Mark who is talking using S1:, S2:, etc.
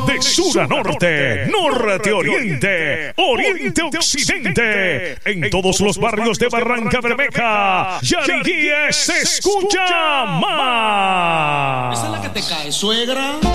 S1: De sur a norte, norte a oriente, oriente a occidente, en todos los barrios de Barranca Bermeja, Yariguíes se escucha más.
S2: Esa es la que te cae, suegra.